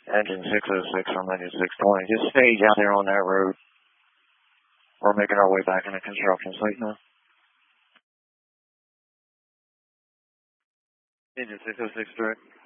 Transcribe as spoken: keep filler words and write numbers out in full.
Engine six oh six on engine six twenty. Just stage out there on that road. We're making our way back into construction site now. Engine six oh six direct.